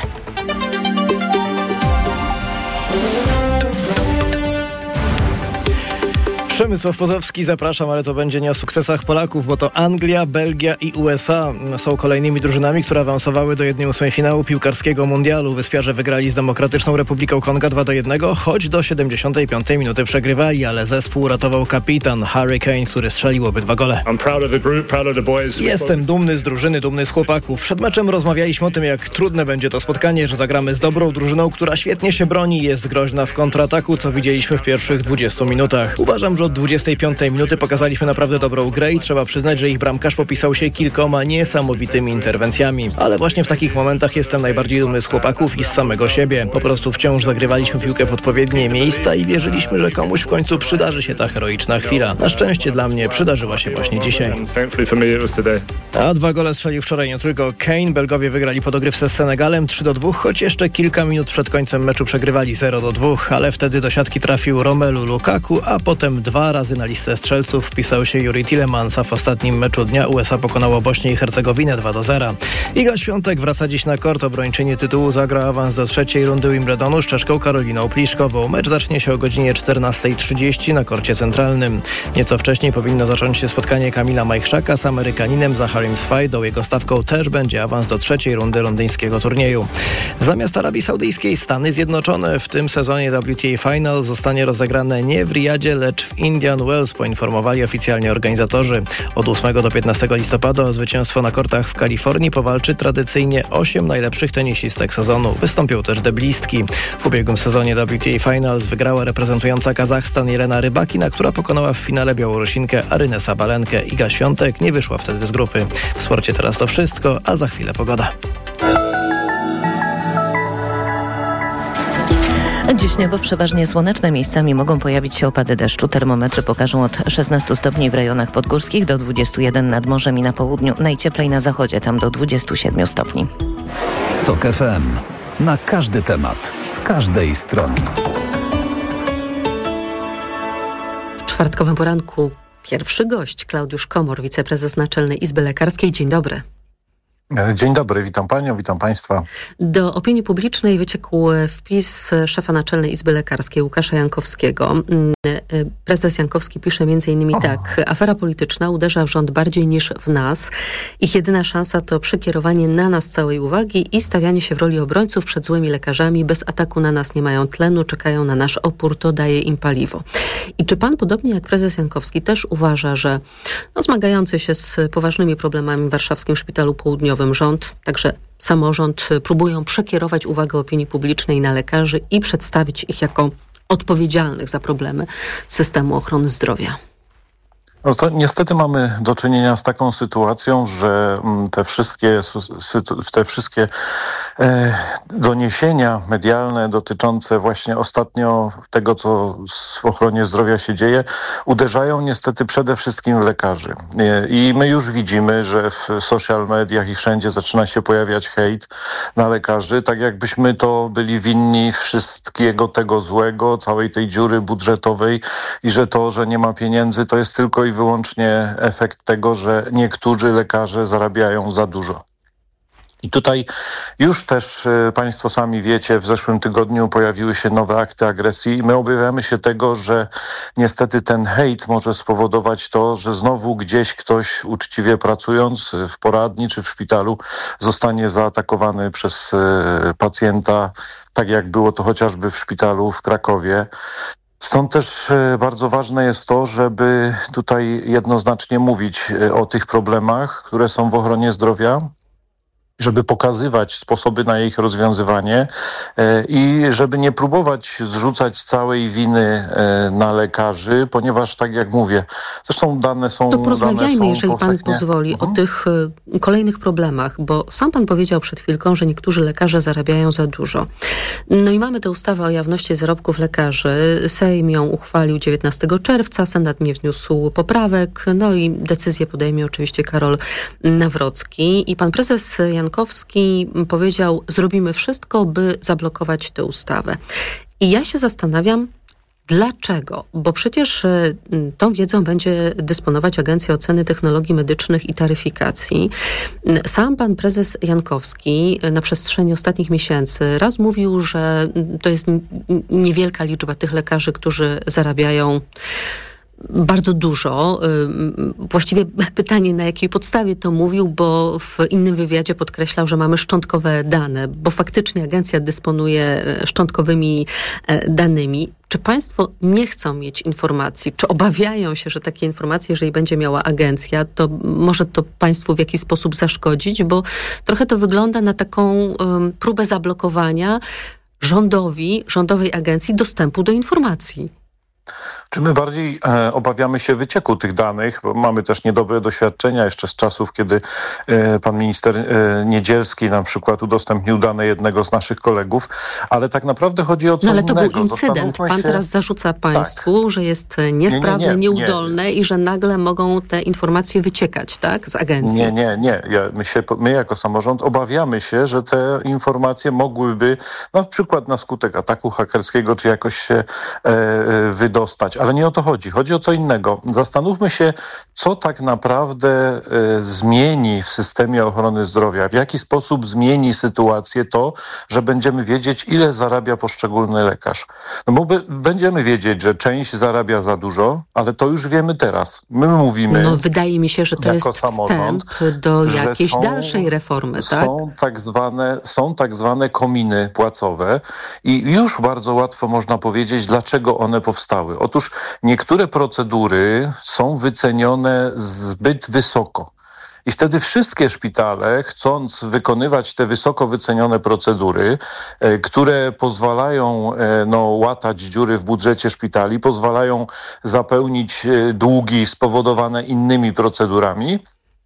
[SPEAKER 17] Przemysław Pozowski, zapraszam, ale to będzie nie o sukcesach Polaków, bo to Anglia, Belgia i U S A są kolejnymi drużynami, które awansowały do jednej ósmej finału piłkarskiego mundialu. Wyspiarze wygrali z Demokratyczną Republiką Konga dwa do jednego, choć do siedemdziesiątej piątej minuty przegrywali, ale zespół uratował kapitan Harry Kane, który strzelił obydwa gole. Jestem dumny z drużyny, dumny z chłopaków. Przed meczem rozmawialiśmy o tym, jak trudne będzie to spotkanie, że zagramy z dobrą drużyną, która świetnie się broni i jest groźna w kontrataku, co widzieliśmy w pierwszych dwudziestu minutach. Uważam, że od dwudziestej piątej minuty pokazaliśmy naprawdę dobrą grę i trzeba przyznać, że ich bramkarz popisał się kilkoma niesamowitymi interwencjami. Ale właśnie w takich momentach jestem najbardziej dumny z chłopaków i z samego siebie. Po prostu wciąż zagrywaliśmy piłkę w odpowiednie miejsca i wierzyliśmy, że komuś w końcu przydarzy się ta heroiczna chwila. Na szczęście dla mnie przydarzyła się właśnie dzisiaj. A dwa gole strzelił wczoraj nie tylko Kane. Belgowie wygrali po dogrywce z Senegalem trzy do dwóch, choć jeszcze kilka minut przed końcem meczu przegrywali zero do dwóch, ale wtedy do siatki trafił Romelu Lukaku, a potem dwa Dwa razy na listę strzelców wpisał się Juri Tillemans, a w ostatnim meczu dnia U S A pokonało Bośnię i Hercegowinę dwa do zera. Iga Świątek wraca dziś na kort. Obrończyni tytułu zagra awans do trzeciej rundy Wimbledonu z Czeszką Karoliną Pliszkową. Mecz zacznie się o godzinie czternasta trzydzieści na korcie centralnym. Nieco wcześniej powinno zacząć się spotkanie Kamila Majchrzaka z Amerykaninem Zacharim Swajdą. Jego stawką też będzie awans do trzeciej rundy londyńskiego turnieju. Zamiast Arabii Saudyjskiej Stany Zjednoczone. W tym sezonie W T A Final zostanie rozegrane nie w Riyadzie, lecz w Indian Wells, poinformowali oficjalnie organizatorzy. Od ósmego do piętnastego listopada o zwycięstwo na kortach w Kalifornii powalczy tradycyjnie osiem najlepszych tenisistek sezonu. Wystąpią też deblistki. W ubiegłym sezonie W T A Finals wygrała reprezentująca Kazachstan Jelena Rybakina, która pokonała w finale Białorusinkę Arynę Sabalenkę. Iga Świątek nie wyszła wtedy z grupy. W sporcie teraz to wszystko, a za chwilę pogoda.
[SPEAKER 7] Dziś niebo przeważnie słoneczne, miejscami mogą pojawić się opady deszczu. Termometry pokażą od szesnastu stopni w rejonach podgórskich do dwudziestu jeden nad morzem i na południu. Najcieplej na zachodzie, tam do dwudziestu siedmiu stopni.
[SPEAKER 18] TOK F M. Na każdy temat, z każdej strony.
[SPEAKER 16] W czwartkowym poranku pierwszy gość, Klaudiusz Komor, wiceprezes Naczelnej Izby Lekarskiej. Dzień dobry.
[SPEAKER 19] Dzień dobry, witam panią, witam państwa.
[SPEAKER 16] Do opinii publicznej wyciekł wpis szefa Naczelnej Izby Lekarskiej Łukasza Jankowskiego. Prezes Jankowski pisze między innymi tak: afera polityczna uderza w rząd bardziej niż w nas. Ich jedyna szansa to przekierowanie na nas całej uwagi i stawianie się w roli obrońców przed złymi lekarzami. Bez ataku na nas nie mają tlenu, czekają na nasz opór, to daje im paliwo. I czy pan, podobnie jak prezes Jankowski, też uważa, że no, zmagający się z poważnymi problemami w warszawskim Szpitalu Południowym rząd, także samorząd próbują przekierować uwagę opinii publicznej na lekarzy i przedstawić ich jako odpowiedzialnych za problemy systemu ochrony zdrowia?
[SPEAKER 19] No to niestety mamy do czynienia z taką sytuacją, że te wszystkie, te wszystkie e, doniesienia medialne dotyczące właśnie ostatnio tego, co w ochronie zdrowia się dzieje, uderzają niestety przede wszystkim w lekarzy. E, I my już widzimy, że w social mediach i wszędzie zaczyna się pojawiać hejt na lekarzy, tak jakbyśmy to byli winni wszystkiego tego złego, całej tej dziury budżetowej i że to, że nie ma pieniędzy, to jest tylko i wyłącznie efekt tego, że niektórzy lekarze zarabiają za dużo. I tutaj już też y, państwo sami wiecie, w zeszłym tygodniu pojawiły się nowe akty agresji i my obawiamy się tego, że niestety ten hejt może spowodować to, że znowu gdzieś ktoś uczciwie pracując w poradni czy w szpitalu zostanie zaatakowany przez y, pacjenta, tak jak było to chociażby w szpitalu w Krakowie. Stąd też bardzo ważne jest to, żeby tutaj jednoznacznie mówić o tych problemach, które są w ochronie zdrowia, żeby pokazywać sposoby na ich rozwiązywanie i żeby nie próbować zrzucać całej winy na lekarzy, ponieważ tak jak mówię, zresztą dane są...
[SPEAKER 16] To porozmawiajmy,
[SPEAKER 19] są
[SPEAKER 16] jeżeli pan pozwoli, mhm. o tych kolejnych problemach, bo sam pan powiedział przed chwilką, że niektórzy lekarze zarabiają za dużo. No i mamy tę ustawę o jawności zarobków lekarzy. Sejm ją uchwalił dziewiętnastego czerwca, Senat nie wniósł poprawek, no i decyzję podejmie oczywiście Karol Nawrocki. I pan prezes Jan Jankowski powiedział: zrobimy wszystko, by zablokować tę ustawę. I ja się zastanawiam, dlaczego? Bo przecież tą wiedzą będzie dysponować Agencja Oceny Technologii Medycznych i Taryfikacji. Sam pan prezes Jankowski na przestrzeni ostatnich miesięcy raz mówił, że to jest niewielka liczba tych lekarzy, którzy zarabiają bardzo dużo. Właściwie pytanie, na jakiej podstawie to mówił, bo w innym wywiadzie podkreślał, że mamy szczątkowe dane, bo faktycznie agencja dysponuje szczątkowymi danymi. Czy państwo nie chcą mieć informacji? Czy obawiają się, że takie informacje, jeżeli będzie miała agencja, to może to państwu w jakiś sposób zaszkodzić? Bo trochę to wygląda na taką um, próbę zablokowania rządowi, rządowej agencji dostępu do informacji.
[SPEAKER 19] Czy my bardziej e, obawiamy się wycieku tych danych, bo mamy też niedobre doświadczenia jeszcze z czasów, kiedy e, pan minister e, Niedzielski na przykład udostępnił dane jednego z naszych kolegów, ale tak naprawdę chodzi o co
[SPEAKER 16] no, ale
[SPEAKER 19] innego.
[SPEAKER 16] Ale to był incydent. Pan się... teraz zarzuca państwu, tak. że jest niesprawne, nie, nie, nie, nieudolne nie. i że nagle mogą te informacje wyciekać, tak, z agencji.
[SPEAKER 19] Nie, nie, nie. Ja, my, się, my jako samorząd obawiamy się, że te informacje mogłyby na przykład na skutek ataku hakerskiego czy jakoś się e, wydarzyć dostać, ale nie o to chodzi. Chodzi o co innego. Zastanówmy się, co tak naprawdę y, zmieni w systemie ochrony zdrowia, w jaki sposób zmieni sytuację to, że będziemy wiedzieć, ile zarabia poszczególny lekarz. No bo by, będziemy wiedzieć, że część zarabia za dużo, ale to już wiemy teraz. My mówimy...
[SPEAKER 16] No wydaje mi się, że to jest
[SPEAKER 19] samorząd,
[SPEAKER 16] wstęp do jakiejś
[SPEAKER 19] są,
[SPEAKER 16] dalszej reformy, tak?
[SPEAKER 19] Są tak zwane, są tak zwane kominy płacowe i już bardzo łatwo można powiedzieć, dlaczego one powstały. Otóż niektóre procedury są wycenione zbyt wysoko. I wtedy wszystkie szpitale, chcąc wykonywać te wysoko wycenione procedury, e, które pozwalają e, no, łatać dziury w budżecie szpitali, pozwalają zapełnić e, długi spowodowane innymi procedurami,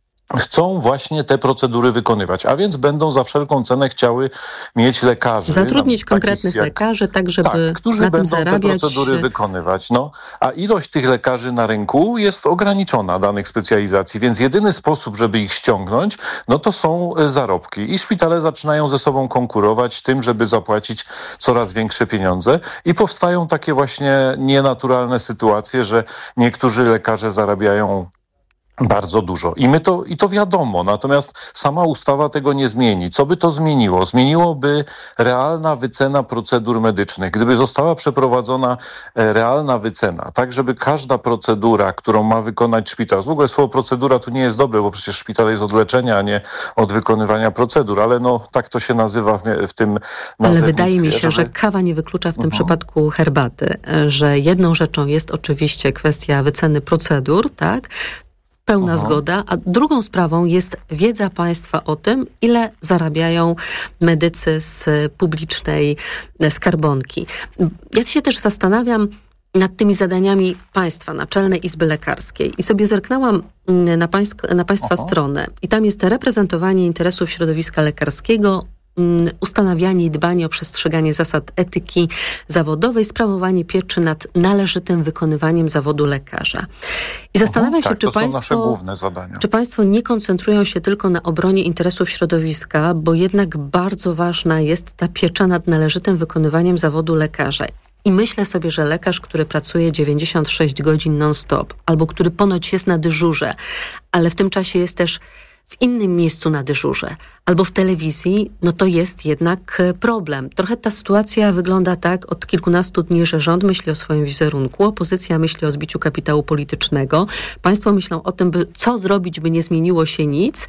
[SPEAKER 19] chcą właśnie te procedury wykonywać, a więc będą za wszelką cenę chciały mieć lekarzy.
[SPEAKER 16] Zatrudnić
[SPEAKER 19] no,
[SPEAKER 16] konkretnych
[SPEAKER 19] jak,
[SPEAKER 16] lekarzy, tak żeby
[SPEAKER 19] tak, którzy
[SPEAKER 16] na tym
[SPEAKER 19] będą
[SPEAKER 16] zarabiać.
[SPEAKER 19] te procedury wykonywać. No, a ilość tych lekarzy na rynku jest ograniczona danych specjalizacji, więc jedyny sposób, żeby ich ściągnąć, no to są zarobki. I szpitale zaczynają ze sobą konkurować tym, żeby zapłacić coraz większe pieniądze i powstają takie właśnie nienaturalne sytuacje, że niektórzy lekarze zarabiają bardzo dużo. I my to, i to wiadomo, natomiast sama ustawa tego nie zmieni. Co by to zmieniło? Zmieniłoby realna wycena procedur medycznych. Gdyby została przeprowadzona e, realna wycena, tak żeby każda procedura, którą ma wykonać szpital, w ogóle słowo procedura tu nie jest dobre, bo przecież szpital jest od leczenia, a nie od wykonywania procedur, ale no tak to się nazywa w, w tym
[SPEAKER 16] Ale wydaje mi się,
[SPEAKER 19] żeby...
[SPEAKER 16] że kawa nie wyklucza w tym
[SPEAKER 19] uh-huh. przypadku
[SPEAKER 16] herbaty, że jedną rzeczą jest oczywiście kwestia wyceny procedur, tak? Pełna Aha. zgoda, a drugą sprawą jest wiedza państwa o tym, ile zarabiają medycy z publicznej skarbonki. Ja się też zastanawiam nad tymi zadaniami państwa, Naczelnej Izby Lekarskiej i sobie zerknęłam na, pańsk- na państwa Aha. stronę i tam jest reprezentowanie interesów środowiska lekarskiego, ustanawianie i dbanie o przestrzeganie zasad etyki zawodowej, sprawowanie pieczy nad należytym wykonywaniem zawodu lekarza. I zastanawiam Aha, się,
[SPEAKER 19] tak,
[SPEAKER 16] czy,
[SPEAKER 19] to są
[SPEAKER 16] państwo,
[SPEAKER 19] nasze główne zadania.
[SPEAKER 16] czy państwo nie koncentrują się tylko na obronie interesów środowiska, bo jednak bardzo ważna jest ta piecza nad należytym wykonywaniem zawodu lekarza. I myślę sobie, że lekarz, który pracuje dziewięćdziesiąt sześć godzin non-stop, albo który ponoć jest na dyżurze, ale w tym czasie jest też w innym miejscu na dyżurze, albo w telewizji, no to jest jednak problem. Trochę ta sytuacja wygląda tak od kilkunastu dni, że rząd myśli o swoim wizerunku, opozycja myśli o zbiciu kapitału politycznego, państwo myślą o tym, by co zrobić, by nie zmieniło się nic.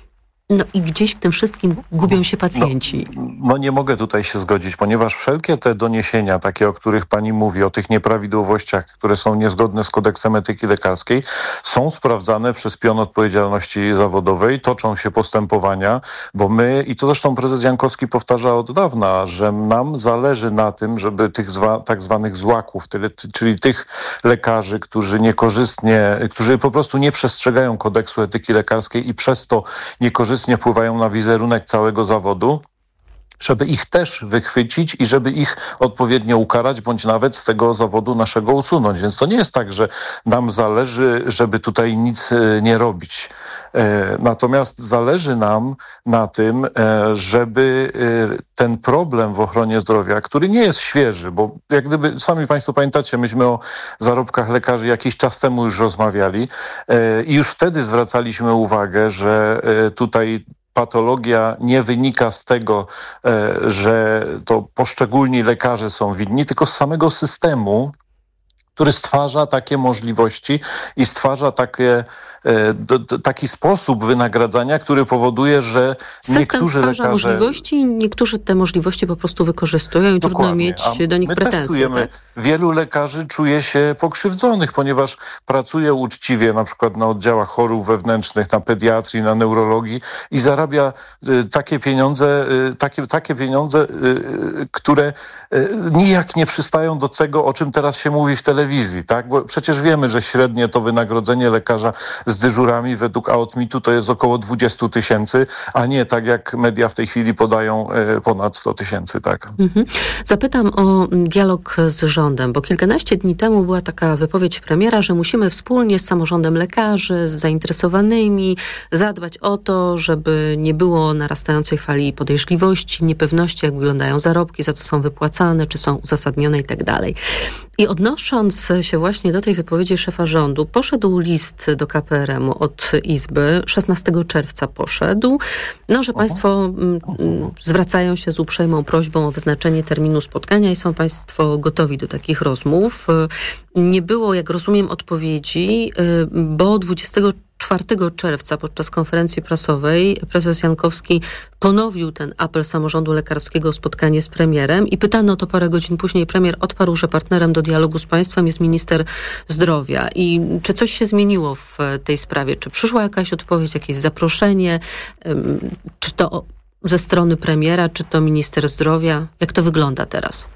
[SPEAKER 16] No i gdzieś w tym wszystkim gubią się pacjenci.
[SPEAKER 19] No, no nie mogę tutaj się zgodzić, ponieważ wszelkie te doniesienia, takie o których pani mówi, o tych nieprawidłowościach, które są niezgodne z kodeksem etyki lekarskiej, są sprawdzane przez pion odpowiedzialności zawodowej, toczą się postępowania, bo my, i to zresztą prezes Jankowski powtarza od dawna, że nam zależy na tym, żeby tych zwa, tak zwanych złaków, tyle, czyli tych lekarzy, którzy niekorzystnie, którzy po prostu nie przestrzegają kodeksu etyki lekarskiej i przez to niekorzystnie wpływają na wizerunek całego zawodu, żeby ich też wychwycić i żeby ich odpowiednio ukarać, bądź nawet z tego zawodu naszego usunąć. Więc to nie jest tak, że nam zależy, żeby tutaj nic nie robić. Natomiast zależy nam na tym, żeby ten problem w ochronie zdrowia, który nie jest świeży, bo jak gdyby, sami państwo pamiętacie, myśmy o zarobkach lekarzy jakiś czas temu już rozmawiali i już wtedy zwracaliśmy uwagę, że tutaj patologia nie wynika z tego, że to poszczególni lekarze są winni, tylko z samego systemu, który stwarza takie możliwości i stwarza takie, d, d, taki sposób wynagradzania, który powoduje, że
[SPEAKER 16] System
[SPEAKER 19] niektórzy
[SPEAKER 16] stwarza
[SPEAKER 19] lekarze...
[SPEAKER 16] możliwości, niektórzy te możliwości po prostu wykorzystują i
[SPEAKER 19] Dokładnie.
[SPEAKER 16] trudno mieć
[SPEAKER 19] A
[SPEAKER 16] do nich
[SPEAKER 19] my
[SPEAKER 16] pretensje.
[SPEAKER 19] Też czujemy,
[SPEAKER 16] tak?
[SPEAKER 19] Wielu lekarzy czuje się pokrzywdzonych, ponieważ pracuje uczciwie na przykład na oddziałach chorób wewnętrznych, na pediatrii, na neurologii i zarabia y, takie pieniądze, y, takie, takie pieniądze, y, y, które y, nijak nie przystają do tego, o czym teraz się mówi w telewizji, tak? Bo przecież wiemy, że średnie to wynagrodzenie lekarza z dyżurami według AOTMiT-u to jest około dwadzieścia tysięcy, a nie tak jak media w tej chwili podają y, ponad sto tysięcy, tak?
[SPEAKER 16] Mhm. Zapytam o dialog z rządem, bo kilkanaście dni temu była taka wypowiedź premiera, że musimy wspólnie z samorządem lekarzy, z zainteresowanymi zadbać o to, żeby nie było narastającej fali podejrzliwości, niepewności, jak wyglądają zarobki, za co są wypłacane, czy są uzasadnione i tak dalej. I odnosząc się właśnie do tej wypowiedzi szefa rządu, poszedł list do K P R M u od Izby, szesnastego czerwca poszedł, no, że państwo m, zwracają się z uprzejmą prośbą o wyznaczenie terminu spotkania i są państwo gotowi do takich rozmów. Nie było, jak rozumiem, odpowiedzi, bo dwudziestego czwartego czerwca podczas konferencji prasowej prezes Jankowski ponowił ten apel samorządu lekarskiego o spotkanie z premierem i pytano o to parę godzin później. Premier odparł, że partnerem do dialogu z państwem jest minister zdrowia. I czy coś się zmieniło w tej sprawie? Czy przyszła jakaś odpowiedź, jakieś zaproszenie? Czy to ze strony premiera, czy to minister zdrowia? Jak to wygląda teraz?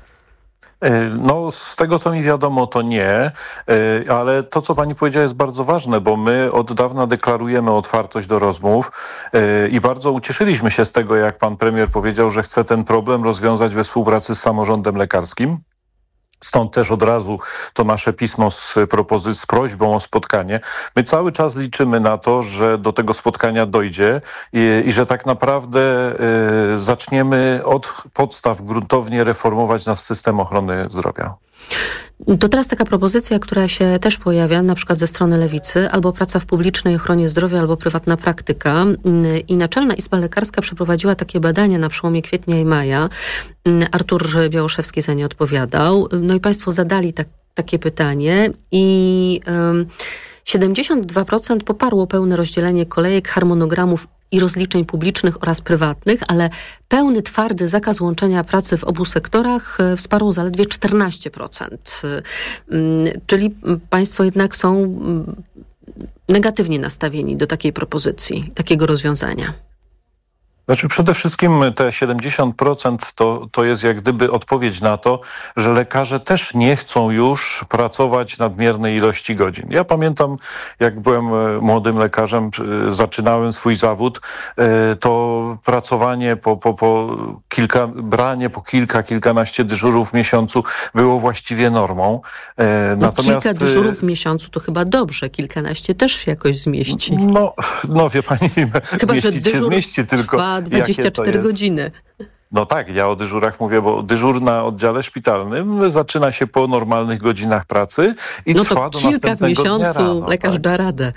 [SPEAKER 19] No, z tego co mi wiadomo, to nie, ale to, co pani powiedziała, jest bardzo ważne, bo my od dawna deklarujemy otwartość do rozmów i bardzo ucieszyliśmy się z tego, jak pan premier powiedział, że chce ten problem rozwiązać we współpracy z samorządem lekarskim. Stąd też od razu to nasze pismo z propozy- z prośbą o spotkanie. My cały czas liczymy na to, że do tego spotkania dojdzie i, i że tak naprawdę y, zaczniemy od podstaw gruntownie reformować nasz system ochrony zdrowia.
[SPEAKER 16] To teraz taka propozycja, która się też pojawia, na przykład ze strony Lewicy, albo praca w publicznej ochronie zdrowia, albo prywatna praktyka. I Naczelna Izba Lekarska przeprowadziła takie badania na przełomie kwietnia i maja. Artur Białoszewski za nie odpowiadał. No i państwo zadali tak, takie pytanie i um, siedemdziesiąt dwa procent poparło pełne rozdzielenie kolejek, harmonogramów i rozliczeń publicznych oraz prywatnych, ale pełny, twardy zakaz łączenia pracy w obu sektorach wsparło zaledwie czternaście procent. Czyli państwo jednak są negatywnie nastawieni do takiej propozycji, takiego rozwiązania.
[SPEAKER 19] Znaczy przede wszystkim te siedemdziesiąt procent to, to jest jak gdyby odpowiedź na to, że lekarze też nie chcą już pracować nadmiernej ilości godzin. Ja pamiętam, jak byłem młodym lekarzem, zaczynałem swój zawód, to pracowanie po, po, po kilka, branie po kilka, kilkanaście dyżurów w miesiącu było właściwie normą.
[SPEAKER 16] Natomiast kilka dyżurów w miesiącu to chyba dobrze, kilkanaście też się jakoś zmieści.
[SPEAKER 19] No, no wie pani,
[SPEAKER 16] chyba,
[SPEAKER 19] zmieścić się zmieści, tylko
[SPEAKER 16] dwadzieścia cztery godziny.
[SPEAKER 19] No tak, ja o dyżurach mówię, bo dyżur na oddziale szpitalnym zaczyna się po normalnych godzinach pracy i
[SPEAKER 16] no
[SPEAKER 19] trwa do
[SPEAKER 16] kilka
[SPEAKER 19] następnego
[SPEAKER 16] w miesiącu
[SPEAKER 19] dnia rano,
[SPEAKER 16] lekarz
[SPEAKER 19] tak?
[SPEAKER 16] da radę.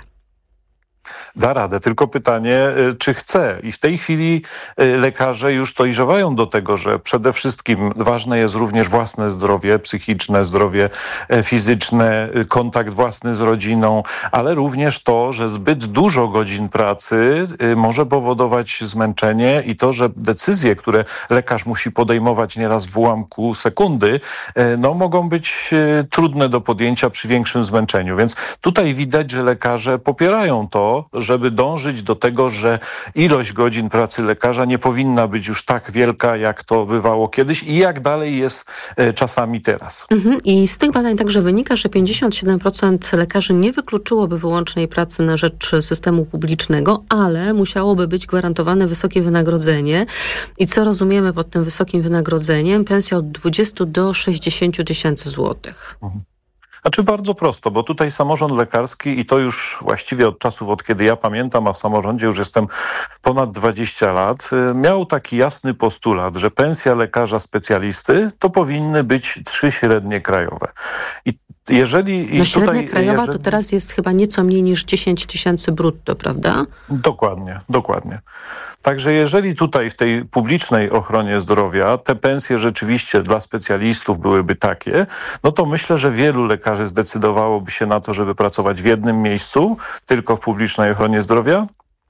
[SPEAKER 19] Da radę, tylko pytanie, czy chce. I w tej chwili lekarze już dojrzewają do tego, że przede wszystkim ważne jest również własne zdrowie psychiczne, zdrowie fizyczne, kontakt własny z rodziną, ale również to, że zbyt dużo godzin pracy może powodować zmęczenie i to, że decyzje, które lekarz musi podejmować nieraz w ułamku sekundy, no mogą być trudne do podjęcia przy większym zmęczeniu. Więc tutaj widać, że lekarze popierają to, żeby dążyć do tego, że ilość godzin pracy lekarza nie powinna być już tak wielka, jak to bywało kiedyś i jak dalej jest e, czasami teraz.
[SPEAKER 16] Mhm. I z tych badań także wynika, że pięćdziesiąt siedem procent lekarzy nie wykluczyłoby wyłącznej pracy na rzecz systemu publicznego, ale musiałoby być gwarantowane wysokie wynagrodzenie. I co rozumiemy pod tym wysokim wynagrodzeniem? Pensja od dwudziestu do sześćdziesięciu tysięcy złotych.
[SPEAKER 19] Mhm. Znaczy bardzo prosto, bo tutaj samorząd lekarski i to już właściwie od czasów, od kiedy ja pamiętam, a w samorządzie już jestem ponad dwadzieścia lat, miał taki jasny postulat, że pensja lekarza specjalisty to powinny być trzy średnie krajowe. I jeżeli...
[SPEAKER 16] No
[SPEAKER 19] i
[SPEAKER 16] średnia
[SPEAKER 19] tutaj,
[SPEAKER 16] krajowa
[SPEAKER 19] jeżeli...
[SPEAKER 16] to teraz jest chyba nieco mniej niż dziesięć tysięcy brutto, prawda?
[SPEAKER 19] Dokładnie, dokładnie. Także jeżeli tutaj w tej publicznej ochronie zdrowia te pensje rzeczywiście dla specjalistów byłyby takie, no to myślę, że wielu lekarzy zdecydowałoby się na to, żeby pracować w jednym miejscu, tylko w publicznej ochronie zdrowia.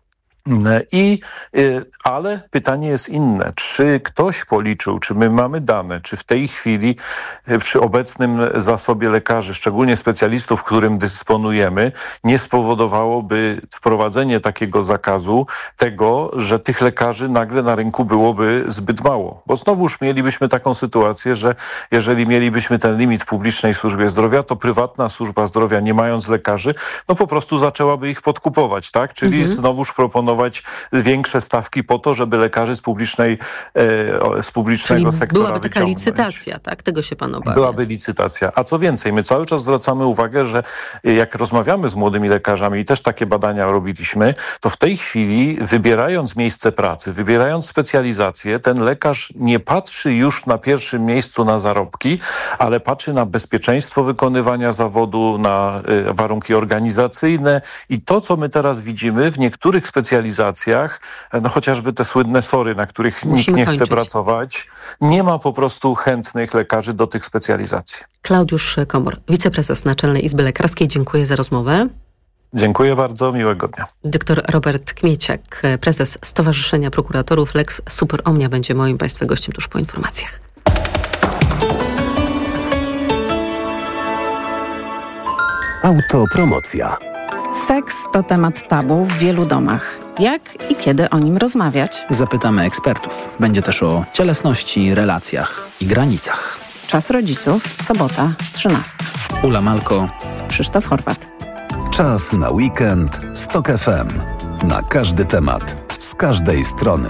[SPEAKER 19] I, ale pytanie jest inne. Czy ktoś policzył, czy my mamy dane, czy w tej chwili przy obecnym zasobie lekarzy, szczególnie specjalistów, którym dysponujemy, nie spowodowałoby wprowadzenie takiego zakazu tego, że tych lekarzy nagle na rynku byłoby zbyt mało. Bo znowuż mielibyśmy taką sytuację, że jeżeli mielibyśmy ten limit w publicznej służbie zdrowia, to prywatna służba zdrowia, nie mając lekarzy, no po prostu zaczęłaby ich podkupować, tak? Czyli mhm. znowuż proponować proponować większe stawki po to, żeby lekarzy z publicznej, e, z publicznego
[SPEAKER 16] Czyli
[SPEAKER 19] sektora
[SPEAKER 16] byłaby taka
[SPEAKER 19] wyciągnąć.
[SPEAKER 16] licytacja, tak? Tego się pan obawia.
[SPEAKER 19] Byłaby licytacja. A co więcej, my cały czas zwracamy uwagę, że jak rozmawiamy z młodymi lekarzami i też takie badania robiliśmy, to w tej chwili wybierając miejsce pracy, wybierając specjalizację, ten lekarz nie patrzy już na pierwszym miejscu na zarobki, ale patrzy na bezpieczeństwo wykonywania zawodu, na y, warunki organizacyjne i to, co my teraz widzimy w niektórych specjalizacjach, no chociażby te słynne sory, na których
[SPEAKER 16] Musimy
[SPEAKER 19] nikt nie
[SPEAKER 16] kończyć.
[SPEAKER 19] chce pracować, nie ma po prostu chętnych lekarzy do tych specjalizacji.
[SPEAKER 16] Klaudiusz Komor, wiceprezes Naczelnej Izby Lekarskiej. Dziękuję za rozmowę.
[SPEAKER 19] Dziękuję bardzo, miłego dnia.
[SPEAKER 16] Doktor Robert Kmieciak, prezes Stowarzyszenia Prokuratorów Lex Super Omnia, będzie moim państwa gościem tuż po informacjach.
[SPEAKER 18] Autopromocja.
[SPEAKER 20] Seks to temat tabu w wielu domach. Jak i kiedy o nim rozmawiać?
[SPEAKER 21] Zapytamy ekspertów. Będzie też o cielesności, relacjach i granicach.
[SPEAKER 20] Czas rodziców, sobota, trzynasta.
[SPEAKER 21] Ula Malko,
[SPEAKER 20] Krzysztof Horwat.
[SPEAKER 18] Czas na weekend z TOK F M. Na każdy temat, z każdej strony.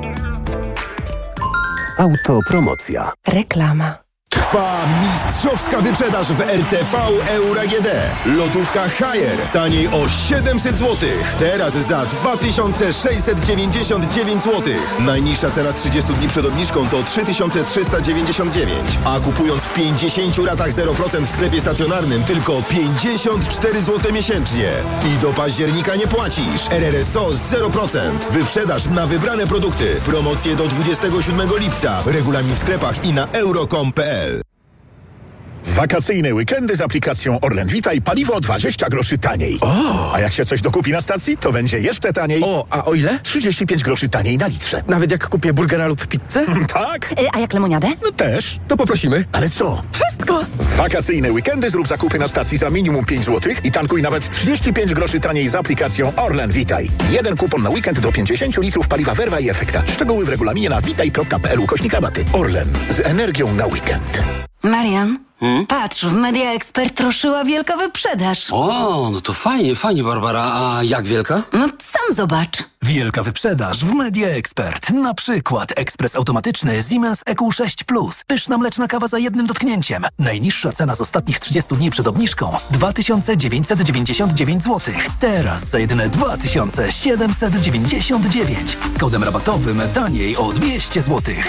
[SPEAKER 18] Autopromocja.
[SPEAKER 5] Reklama.
[SPEAKER 22] Trwa mistrzowska wyprzedaż w R T V Euro A G D. Lodówka Haier taniej o siedemset złotych. Teraz za dwa tysiące sześćset dziewięćdziesiąt dziewięć złotych. Najniższa cena z trzydziestu dni przed obniżką to trzy tysiące trzysta dziewięćdziesiąt dziewięć. A kupując w pięćdziesięciu ratach zero procent w sklepie stacjonarnym tylko pięćdziesiąt cztery złote miesięcznie. I do października nie płacisz. R R S O zero procent. Wyprzedaż na wybrane produkty. Promocje do dwudziestego siódmego lipca. Regulamin w sklepach i na euro kropka com kropka p l.
[SPEAKER 23] Wakacyjne weekendy z aplikacją Orlen Vita i paliwo dwadzieścia groszy taniej.
[SPEAKER 22] O!
[SPEAKER 23] A jak się coś dokupi na stacji, to będzie jeszcze taniej.
[SPEAKER 22] O, a o ile?
[SPEAKER 23] trzydzieści pięć groszy taniej na litrze.
[SPEAKER 22] Nawet jak kupię burgera lub pizzę?
[SPEAKER 23] Tak.
[SPEAKER 5] A jak lemoniadę?
[SPEAKER 23] No też.
[SPEAKER 22] To poprosimy.
[SPEAKER 23] Ale co?
[SPEAKER 5] Wszystko!
[SPEAKER 23] W wakacyjne weekendy zrób zakupy na stacji za minimum pięć złotych i tankuj nawet trzydzieści pięć groszy taniej z aplikacją Orlen Vitaj. Jeden kupon na weekend do pięćdziesiąt litrów paliwa Verva i Efekta. Szczegóły w regulaminie na witaj kropka p l ukośnik rabaty. Orlen. Z energią na weekend.
[SPEAKER 5] Marian, hmm? patrz, w Media Expert ruszyła wielka wyprzedaż.
[SPEAKER 24] O, no to fajnie, fajnie, Barbara. A jak wielka?
[SPEAKER 5] No sam zobacz.
[SPEAKER 4] Wielka wyprzedaż w Media Expert. Na przykład ekspres automatyczny Siemens E Q sześć plus. Pyszna mleczna kawa za jednym dotknięciem. Najniższa cena z ostatnich trzydziestu dni przed obniżką dwa tysiące dziewięćset dziewięćdziesiąt dziewięć złotych. Teraz za jedyne dwa tysiące siedemset dziewięćdziesiąt dziewięć. Z kodem rabatowym taniej o dwieście złotych.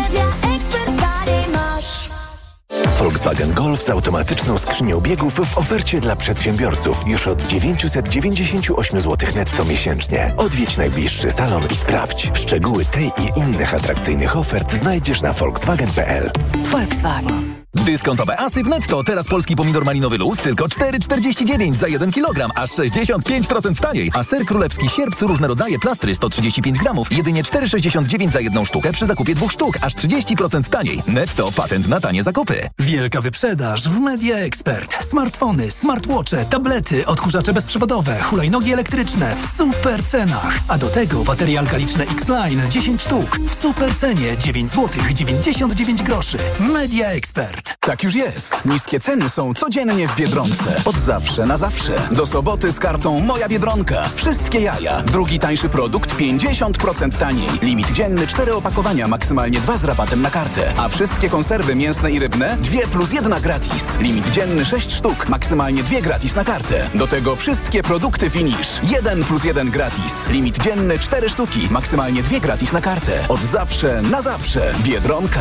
[SPEAKER 25] Volkswagen Golf z automatyczną skrzynią biegów w ofercie dla przedsiębiorców już od dziewięćset dziewięćdziesiąt osiem złotych netto miesięcznie. Odwiedź najbliższy salon i sprawdź. Szczegóły tej i innych atrakcyjnych ofert znajdziesz na volkswagen kropka p l.
[SPEAKER 5] Volkswagen.
[SPEAKER 26] Dyskontowe asy w netto. Teraz polski pomidor malinowy luz tylko cztery czterdzieści dziewięć za jeden kilogram, aż sześćdziesiąt pięć procent taniej. A ser królewski sierp różne rodzaje plastry sto trzydzieści pięć gramów, jedynie cztery sześćdziesiąt dziewięć za jedną sztukę przy zakupie dwóch sztuk, aż trzydzieści procent taniej. Netto, patent na tanie zakupy.
[SPEAKER 4] Wielka wyprzedaż w Media Expert. Smartfony, smartwatche, tablety, odkurzacze bezprzewodowe, hulajnogi elektryczne w super cenach. A do tego baterie alkaliczne X-Line dziesięć sztuk w super cenie dziewięć złotych dziewięćdziesiąt dziewięć groszy. Media Expert.
[SPEAKER 27] Tak już jest. Niskie ceny są codziennie w Biedronce. Od zawsze na zawsze. Do soboty z kartą Moja Biedronka. Wszystkie jaja. Drugi tańszy produkt pięćdziesiąt procent taniej. Limit dzienny cztery opakowania, maksymalnie dwa z rabatem na kartę. A wszystkie konserwy mięsne i rybne dwie plus jedna gratis. Limit dzienny sześć sztuk, maksymalnie dwie gratis na kartę. Do tego wszystkie produkty Finish. jeden plus jeden gratis. Limit dzienny cztery sztuki, maksymalnie dwie gratis na kartę. Od zawsze na zawsze. Biedronka.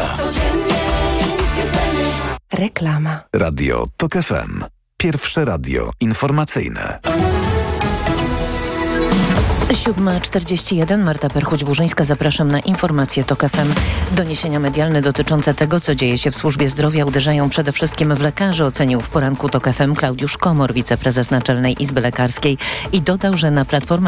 [SPEAKER 5] Reklama.
[SPEAKER 18] Radio TOK F M. Pierwsze radio informacyjne.
[SPEAKER 7] siódma czterdzieści jeden, Marta Perchuć-Burzyńska. Zapraszam na informacje TOK F M. Doniesienia medialne dotyczące tego, co dzieje się w służbie zdrowia, uderzają przede wszystkim w lekarzy, ocenił w poranku TOK F M Klaudiusz Komor, wiceprezes Naczelnej Izby Lekarskiej, i dodał, że na Platformie